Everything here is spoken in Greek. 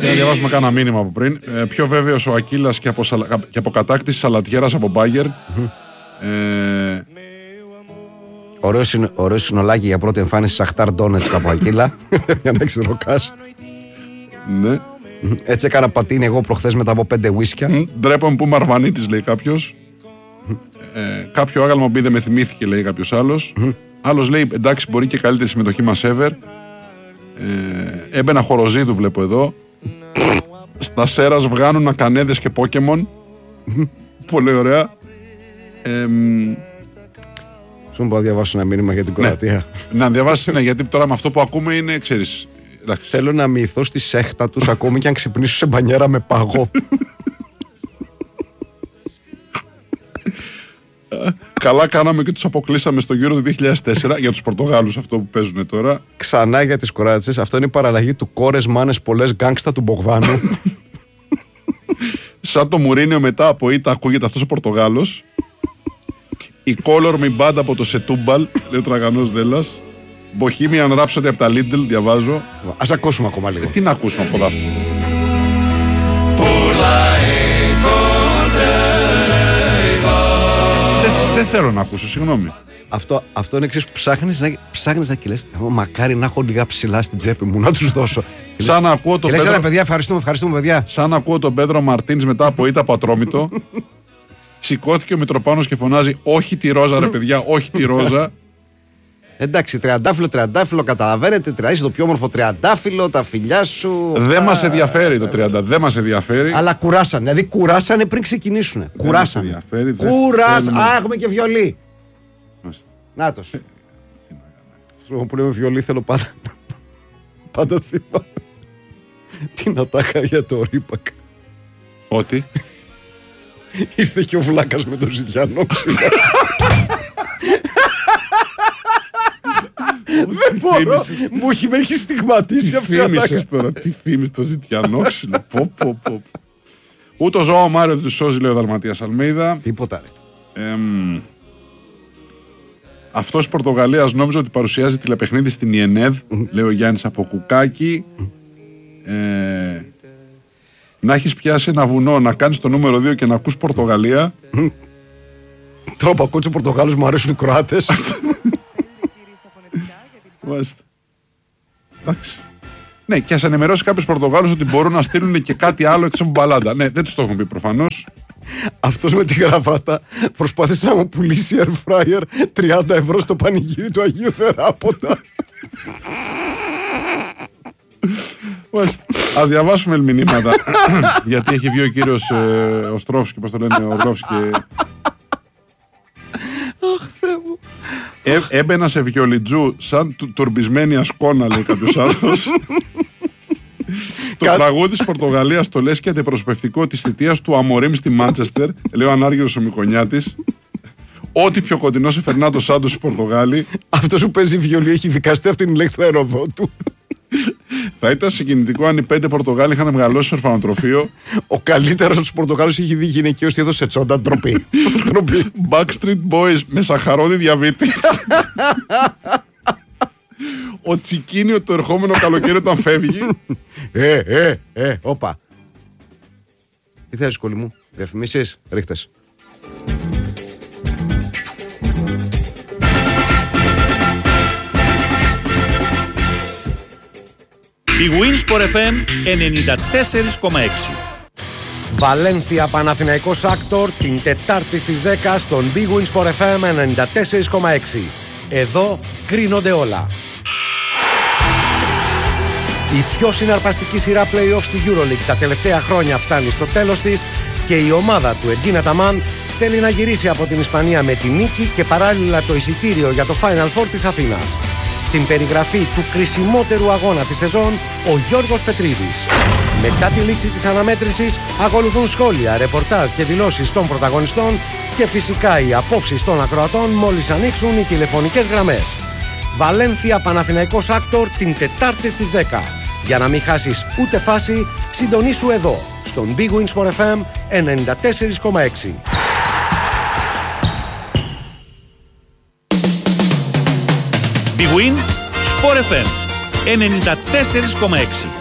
Να διαβάσουμε κάνα μήνυμα από πριν. Πιο βέβαιος ο Ακίλας και από κατάκτηση Σαλατιέρας από Μπάγερ. Ωραίο συνολάκι για πρώτη εμφάνιση Σαχτάρ Ντόνετσκ από Ακίλα. Για να ξεροκάσει. Ναι. Έτσι έκανα πατίνι εγώ προχθές μετά από 5 ουίσκια. Ντρέπομαι που είμαι Αρβανίτης, λέει κάποιος. Κάποιο άγαλμα που δεν με θυμήθηκε, λέει κάποιος άλλος. Άλλος λέει εντάξει, μπορεί και καλύτερη συμμετοχή μας ever. Έμπαινα Χοροζίδου, βλέπω εδώ. Στα Σέρας βγάνουν ακανέδες και Πόκεμον. Πολύ ωραία. Σου μπορώ να διαβάσω ένα μήνυμα για την Κροατία. Να διαβάσεις ένα, γιατί τώρα με αυτό που ακούμε είναι, ξέρεις. Θέλω να μυηθώ στη σέχτα τους ακόμη και αν ξυπνήσω σε μπανιέρα με παγό. Καλά κάναμε και τους αποκλείσαμε στο Euro του 2004 για τους Πορτογάλους, αυτό που παίζουν τώρα. Ξανά για τις Κροάτες. Αυτό είναι η παραλλαγή του κόρες, μάνες, πολλές γκάγκστα του Μπογδάνου. Σαν το Μουρίνιο μετά από ήττα ακούγεται αυτός ο Πορτογάλος. Η Color Me Band από το Σετούμπαλ, λέει ο Τραγανός Δέλλας. Bohemian Rhapsody από τα Lidl, διαβάζω. Ας ακούσουμε ακόμα λίγο. Τι να ακούσουμε από αυτό. Δεν θέλω να ακούσω, συγγνώμη. Αυτό είναι εξής που ψάχνεις να κυλές. Μακάρι να έχω λίγα ψηλά στην τσέπη μου να τους δώσω. Σαν να ακούω τον Πέτρο. Παιδιά, ευχαριστούμε παιδιά. Σαν να ακούω τον Πέτρο Μαρτίνς μετά από ήττα από Ατρόμητο. Σηκώθηκε ο Μητροπάνος και φωνάζει όχι τη ρόζα, ρε παιδιά, όχι τη ρόζα. Εντάξει, τριαντάφυλλο, καταλαβαίνετε, είσαι το πιο όμορφο τριαντάφυλλο, τα φιλιά σου. Δεν μας ενδιαφέρει το 30, δεν μας ενδιαφέρει. Αλλά κουράσανε, δηλαδή κουράσανε πριν ξεκινήσουν. Κουράσανε. Έχουμε και βιολί. Νάτος. Που λέμε βιολί θέλω πάντα. Πάντα θυμάμαι. Την ατάχα για το Ρίπακ. Ότι. Ήρθε και ο Βλάκας με το ζητιανό. Δεν μπορώ. Με έχει στιγματίσει αυτή η ατάκα. Τώρα τι θύμισες το ζητιανόξυλο. Ούτε ο Ζωάο Μάριο δεν του σώζει, λέει ο Δαλματίας Αλμέιδα. Τίποτα ρε. Αυτός Πορτογαλίας νόμιζε ότι παρουσιάζει τηλεπαιχνίδι στην ΙΕΝΕΔ, λέει ο Γιάννης από Κουκάκι. Να έχεις πιάσει ένα βουνό, να κάνεις το νούμερο 2 και να ακούς Πορτογαλία. Τώρα που ακούω τους Πορτογάλους μου αρέσουν οι Κροάτες. Μάλιστα. Εντάξει. Ναι, και ας ενημερώσει κάποιους Πορτογάλους ότι μπορούν να στείλουν και κάτι άλλο εκτός από μπαλάντα. Ναι, δεν τους το έχουν πει προφανώς. Αυτός με τη γραβάτα προσπάθησε να μου πουλήσει air fryer 30 ευρώ στο πανηγύρι του Αγίου Θεράποντα. Ας διαβάσουμε μηνύματα. Γιατί έχει βγει ο κύριος Οστρόφσκι, πώς το λένε, Ορλόφσκι. Αχ, Θεέ μου. Έμπαινα σε βιολιτζού σαν τουρμπισμένη ασκόνα, λέει κάποιος άλλος. Το τραγούδι της Πορτογαλίας το λες και αντιπροσωπευτικό της θητείας του Αμορίμ στη Μάντσεστερ, λέει ο ανάργυρος ο Μικονιάτης. Ό,τι πιο κοντινό σε Φερνάντο Σάντος οι Πορτογάλοι. Αυτός που παίζει βιολί έχει δικαστεί από την ηλέκτρα αεροδότου. Θα ήταν συγκινητικό αν οι 5 Πορτογάλοι είχαν μεγαλώσει σε ορφανοτροφείο. Ο καλύτερος από τους Πορτογάλους έχει δει γυναικείο στήθο σε τσόντα. Ντροπή. Backstreet Boys με σαχαρόδι διαβήτη. Ο Τσικίνιο το ερχόμενο καλοκαίρι όταν φεύγει. Όπα. Τι θες, κολλή μου, διαφημίσεις, ρίχτες. Η Winsport FM 94,6. Βαλένθια Παναθηναϊκός Άκτορ την Τετάρτη στις 10 στον Big Win Sport FM 94,6. Εδώ κρίνονται όλα. Η πιο συναρπαστική σειρά play-off στη EuroLeague τα τελευταία χρόνια φτάνει στο τέλος της και η ομάδα του Ερντίν Αταμάν θέλει να γυρίσει από την Ισπανία με τη νίκη και παράλληλα το εισιτήριο για το Final Four της Αθήνας. Στην περιγραφή του κρισιμότερου αγώνα της σεζόν, ο Γιώργος Πετρίδης. Μετά τη λήξη της αναμέτρησης ακολουθούν σχόλια, ρεπορτάζ και δηλώσεις των πρωταγωνιστών και φυσικά οι απόψεις των ακροατών μόλις ανοίξουν οι τηλεφωνικές γραμμές. Βαλένθια Παναθηναϊκός Άκτορ την Τετάρτη στις 10. Για να μην χάσεις ούτε φάση, συντονίσου εδώ, στον Big Win Sport FM 94,6. Big Win Sport FM 94,6.